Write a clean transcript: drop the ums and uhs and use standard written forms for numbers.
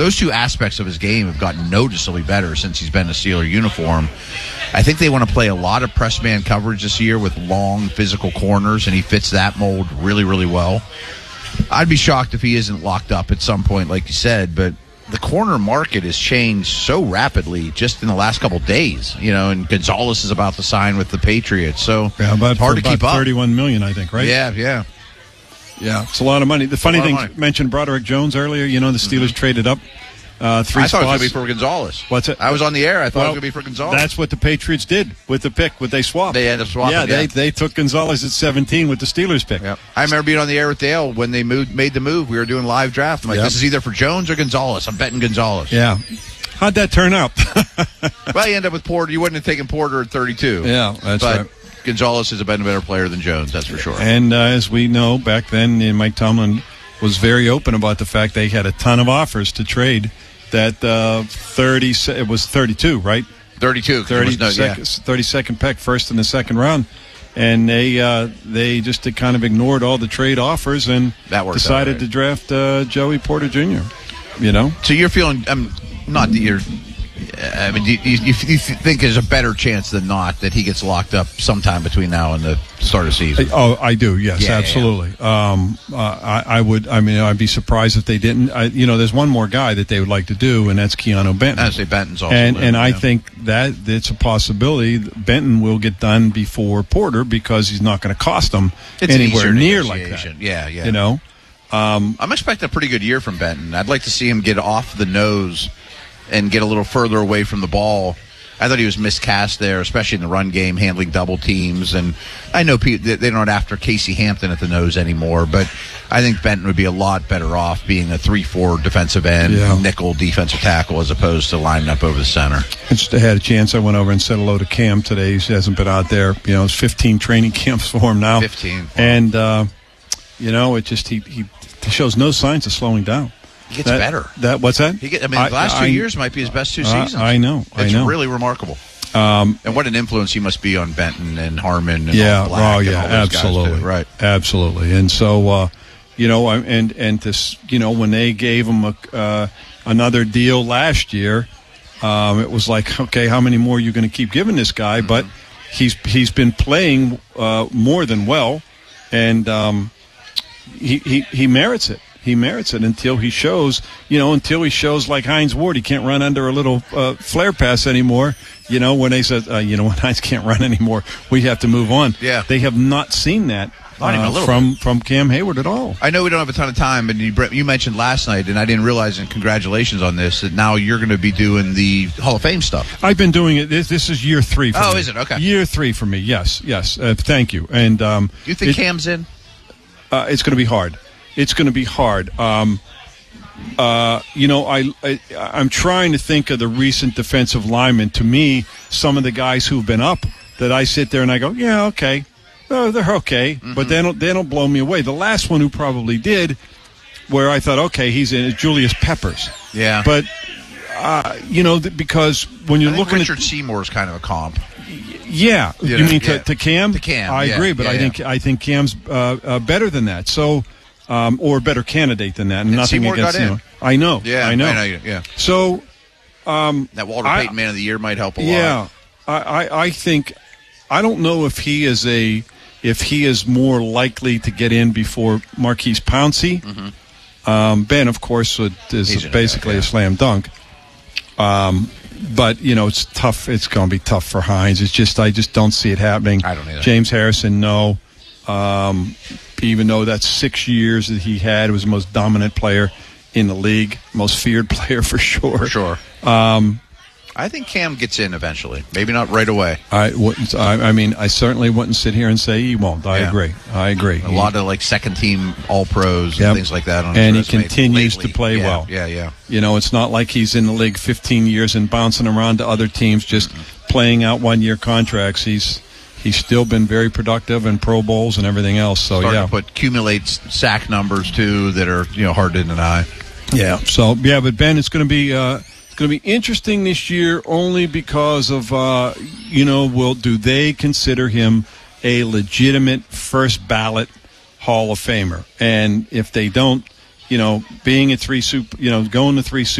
those two aspects of his game have gotten noticeably better since he's been in a Steeler uniform. I think they want to play a lot of press man coverage this year with long physical corners, and he fits that mold really, really well. I'd be shocked if he isn't locked up at some point, like you said, but the corner market has changed so rapidly just in the last couple of days, and Gonzalez is about to sign with the Patriots, so it's hard to keep up. $31 million, I think, right? Yeah. Yeah, it's a lot of money. The funny thing, mentioned Broderick Jones earlier. The Steelers traded up 3 spots. I thought it was going to be for Gonzalez. What's it? I was on the air. I thought it was going to be for Gonzalez. That's what the Patriots did with the pick. They swapped. They ended up swapping. Yeah, they took Gonzalez at 17 with the Steelers pick. Yep. I remember being on the air with Dale when they made the move. We were doing live draft. I'm like, This is either for Jones or Gonzalez. I'm betting Gonzalez. Yeah. How'd that turn out? Well, you end up with Porter. You wouldn't have taken Porter at 32. Yeah, that's right. Gonzalez has been a better player than Jones, that's for sure. And as we know, back then, Mike Tomlin was very open about the fact they had a ton of offers to trade. That it was 32, right? 32. 32nd pick, first in the second round. And they just kind of ignored all the trade offers and decided to draft Joey Porter Jr., So you're feeling, not that you're... do you think there's a better chance than not that he gets locked up sometime between now and the start of season? Oh, I do. Yes, absolutely. Yeah. I would. I'd be surprised if they didn't. There's one more guy that they would like to do, and that's Keanu Benton. I'd say Benton's also. And I think that it's a possibility Benton will get done before Porter because he's not going to cost them anywhere near like that. Yeah. I'm expecting a pretty good year from Benton. I'd like to see him get off the nose and get a little further away from the ball. I thought he was miscast there, especially in the run game, handling double teams. And I know they're not after Casey Hampton at the nose anymore, but I think Benton would be a lot better off being a 3-4 defensive end, nickel defensive tackle, as opposed to lining up over the center. I just had a chance. I went over and said hello to Cam today. He hasn't been out there. It's 15 training camps for him now. 15. Wow. And, it just he shows no signs of slowing down. He gets better. What's that? The last 2 years might be his best 2 seasons. I know. It's really remarkable. And what an influence he must be on Benton and Harmon and all Black and all those absolutely. Guys too. Right. Absolutely. And so, and this, when they gave him another deal last year, it was like, okay, how many more are you going to keep giving this guy? Mm-hmm. But he's been playing more than well, and he merits it. He merits it until he shows, like Hines Ward. He can't run under a little flare pass anymore. When they said, when Hines can't run anymore, we have to move on. Yeah. They have not seen that from Cam Hayward at all. I know we don't have a ton of time, but you mentioned last night, and I didn't realize, and congratulations on this, that now you're going to be doing the Hall of Fame stuff. I've been doing it. This is year 3 for me. Oh, is it? Okay. Year 3 for me, yes. Thank you. And you think Cam's in? It's going to be hard. It's going to be hard. I'm trying to think of the recent defensive linemen. To me, some of the guys who've been up that I sit there and I go, yeah, okay. Oh, they're okay. Mm-hmm. But they don't blow me away. The last one who probably did, where I thought, okay, he's in, is Julius Peppers. Yeah. But, because when you're looking Richard Seymour's kind of a comp. Yeah. You mean to Cam? To Cam, I agree, but I think Cam's better than that. So... or a better candidate than that. And nothing Seymour against got in. I know. Yeah, I know. Yeah. So that Walter Payton Man of the Year might help a lot. Yeah, I think I don't know if he is more likely to get in before Marquise Pouncey. Mm-hmm. Ben, of course, is basically a slam dunk. But it's tough. It's going to be tough for Hines. I just don't see it happening. I don't either. James Harrison, no. Even though that's 6 years that he had, was the most dominant player in the league, most feared player for sure. For sure. I think Cam gets in eventually. Maybe not right away. I wouldn't. I certainly wouldn't sit here and say he won't. I agree. A lot of second team All Pros and things like that. And he continues to play well. Yeah. It's not like he's in the league 15 years and bouncing around to other teams, just playing out 1-year contracts. He's still been very productive in Pro Bowls and everything else. So to accumulate sack numbers too that are hard to deny. Yeah. So but Ben, it's going to be interesting this year only because of do they consider him a legitimate first ballot Hall of Famer? And if they don't, being a going to 3